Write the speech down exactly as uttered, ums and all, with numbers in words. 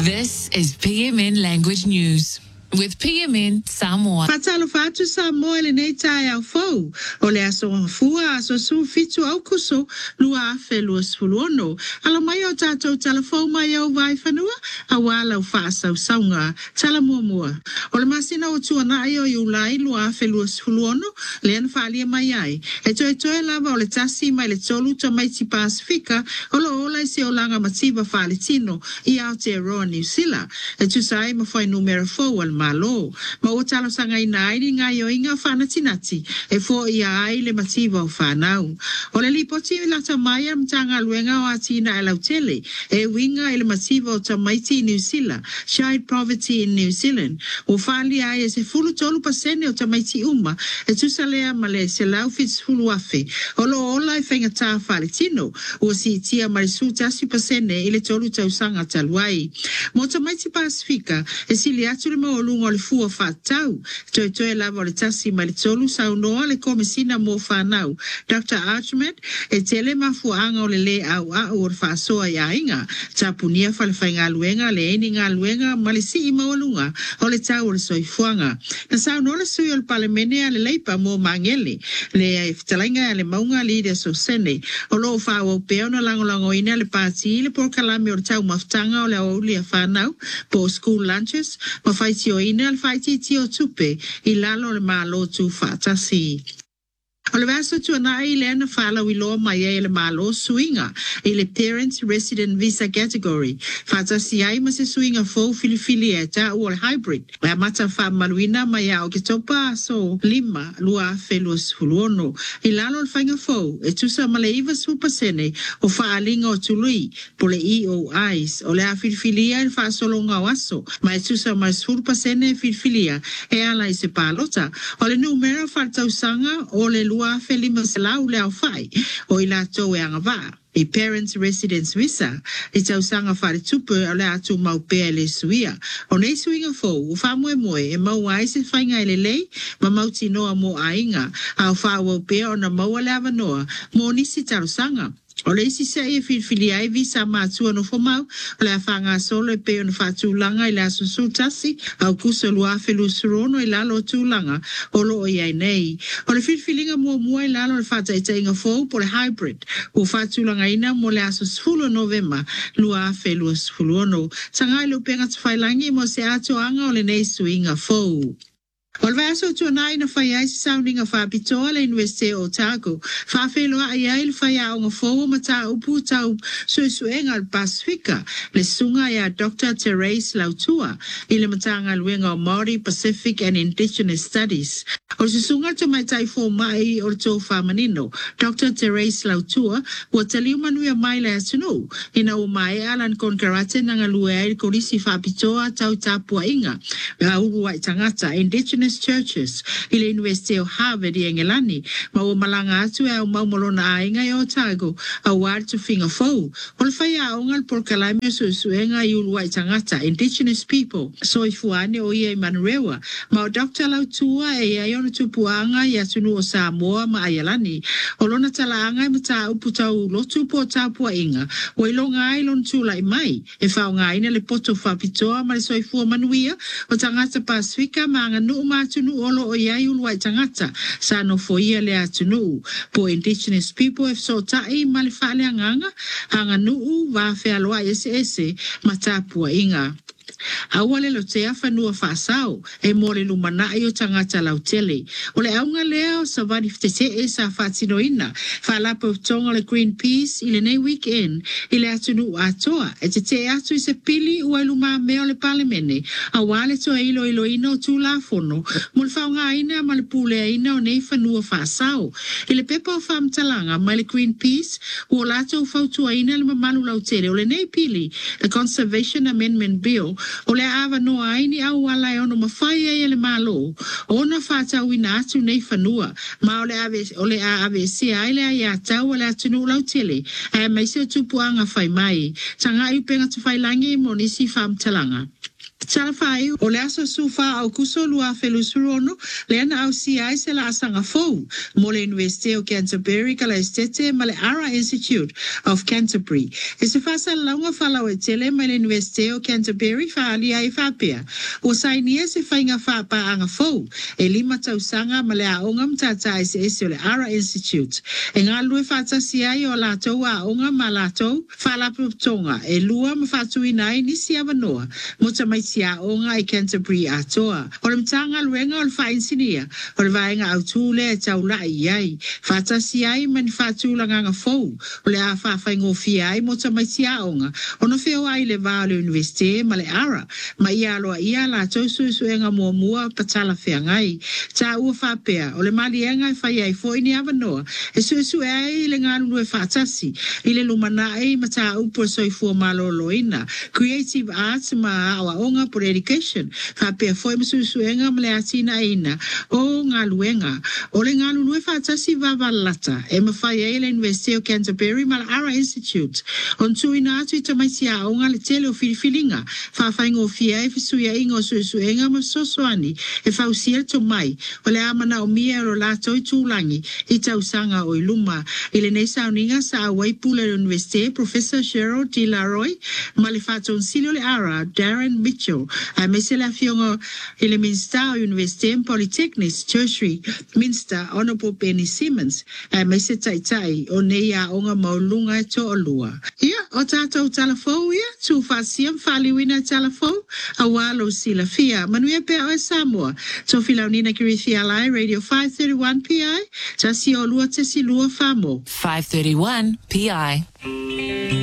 This is P M N Language News with P M N Samoa. Fatalo fatu Samoa le nei tai au fau. O le aso fua aso su fitu au kuso lua afe lua sfuluono. Ala mai o tatou talafou mai au vai whanua a wala u whaasa u saunga tala mua mua. O le masina o tuana ai o iulai lua afe lua sfuluono le an whaalia mai ai. E toe toe lava o le tasi mai le tolu to maiti Pasifika o lo ola i se o langa matiba whaalitino i Aotearoa New Zealand. E tu sai ma whai numero fau al malo. Ma o talo sanga ina ai nga yo inga whana tinati e fo ia ai le mativa o whanau. O le lipoti i lata mai am tanga luenga o atina e lautele e winga i le mativa o tamaiti New Zealand, Child Poverty in New Zealand. O whali ai e se fulu tolu pasene o tamaiti uma e tusalea ma le se lau fits fulu afe. O lo ola i whenga tā whale tino o si tia marisu tasi pasene i le tolu tausanga taluai. Mo tamaiti Pasifika e sili atu le maolu o le fua whatau. Toi toi lava o le tasi mai le tolu sau noa le komisina mo whanau. Doctor Archmed e tele mafuanga o le le au au o le whasoa ia inga. Tapunia whalewhai ngā luenga le eni ngā luenga ma le si i maolunga o le tau o le soifuanga. Na sau no le sui o le palemene a le leipa mo mangele. Le e fitalainga a le maunga leaders o sene. O lo whaua peo na langolango ina le pāti le por kalami o le tau maftanga o le auli a whanau po school lunches ma whaiti o ina al whaiti ti o tupe i lalo le malo tu whatasi. O le vaso tu anai le ana whala wilo mai e le malo suinga i le Parents Resident Visa Category. Whatasi ai ma se suinga fau filifili e ta o le hybrid. Le mata wha maluina mai au ke topa so lima lua felus huluono. I lalo le whainga fau e tusa ma le iwa supasene o whaalinga o tului po le E O Is o le a filifilia e whaasolonga o aso. Ma e tusa ma supasene e filifilia e ala i se palota. O le numera whaatausanga o le lua felima selau le au fai o i lato e angava. I Parents Residence Visa, i tausanga whare tupu o le atu maupea le suia. O nei suinga fau, u whamue moe e mau ai se whainga ele lei, ma mauti noa mo ainga, au whaua upea o na maua le avanoa, mo nisi tarusanga. O le isi se e filfili ai visa mātua no whamau, o le a whanga solo e peo na whātūlanga i le asunsu tasi, au kusa lua whelu surono i lalo tūlanga, o lo o iai nei. O le filfilinga mua mua i lalo le whata i tainga fōu po le hybrid, o whātūlanga ina mo le asunsu novema, lua whelu sfuluono. Sangai lo penga tawhailangi mo se ato anga o le nei suinga fōu. O le vaso tu anai na whai ai se sounding a whapitoa le University o Otago. Whawhelo a ai le whai a o ngā whau ma tā upu tau suesuenga le Pasifika. Le sunga ia Doctor Therese Lautua i le matanga luenga o Māori, Pacific and Indigenous Studies. O se sunga to mai tai fō mai o le tō whamanino. Doctor Therese Lautua ua taliu manuia mai le atunu. Ina o mai Alan Konkarate na ngā lue ai korisi whapitoa tau tāpua inga. Ngā urua i tangata Indigenous churches i le University o Harvard i Engelani ma o malanga atu e au maumolona ainga i Otago a wār tu whinga fau. O le whai a onga le porkalaime su suenga i ulua i tangata Indigenous people so i fuane o ia i Manurewa ma o Doctor Lautua e ai ona tupuanga i atunu o Samoa ma Aialani o lona talaanga i mata upu tau lotu po tāpua inga o ilonga ai lon tula i mai e whao ngaina le poto whapitoa ma le soifua manuia o tangata Pasifika ma anga nuu matunu olo o iai ulua i tangata sa no foia le atunu po Indigenous people e so tai ma le whale anganga anga nuu wa whea loa ese ese ma tāpua inga. Awale lo te awhanua whaasau e mōre lumana i o tangata lautele. O le aunga lea o savani ftete e sa whatino ina. Whalapa utonga le Greenpeace i le nei weekend i le atunu atoa. E te te atu i se pili ua luma mea le palemene. A wale toa ilo ilo ina o tū la fono. Mo le whaunga ina ma le pule ina o nei whanua whaasau. I le pepa o whamtalanga ma le Greenpeace ua lato u whautua ina le mamalu lautele. O le nei pili, the Conservation Amendment Bill, o le awa noa aini au ala e ono mawhai e le malo. O na whātau ina atu nei whanua. Ma o le ave, o le a ave se aile a ia tau o le atunu lau tele. E mai se tupuanga whai mai. Tanga i penga tu whai langi mo nisi whamtalanga. Salafai o le aso sufa au kuso lua felusurono le ana au C I se la asanga fou mo le University of Canterbury kala estete ma le Ara Institute of Canterbury. E se fasa launga falau e tele ma le University of Canterbury fa alia e fapea. O sainia se fainga fapa anga fou e lima tausanga ma le aonga mtata e se ese o le Ara Institute. E ngā lue fata si ai o latou a aonga ma latou falapu tonga e lua ma fatu inai nisi avanoa mo tamaisia aonga e Canterbury atoa. O le mtanga luenga o le fainsinia o le vaenga au tūle e taulai iai. Fata si ai mani fatu langanga fou o le a whawhaingo fia ai mo tamaisia aonga o no feo ai le vā le universite ma le Ara ma ia aloa ia latou suesuenga mua mua patala fea ngai. Ta ua whapea o le malienga e whai ai fo ini avanoa e suesue ai le ngalu e whatasi i le lumana e ma ta upo soifua malo loina creative arts ma awa onga por education whapea fo ima suesuenga ma le atina ina o ngaluenga o le ngalu e whatasi vavalata e ma whai ai le University of Canterbury ma le Ara Institute on tuina atu i tamaisia aonga le tele o filifilinga whawhaingo fia e fisuia ingo suesuenga ma sosoani e whausia to mai o le amana o mia o lato i tūlangi i tausanga o iluma i le nei sauninga sa waipule le Universite Professor Cheryl D. Laroy ma le whaton silo le Ara Darren Mitchell a mese la fionga i le Minster Universite Polytechnics Tertiary Minster Honorable Benny Simmons a mese taitai o nei a onga maulunga e to o lua. Ia, o tātou talafou ia, tū whasiam whaliwina talafou a walo sila fia manuia pe o e Samoa to filaunina kirithi alai Radio five thirty-one P I tasi o lua tesi lua famo five thirty-one P I.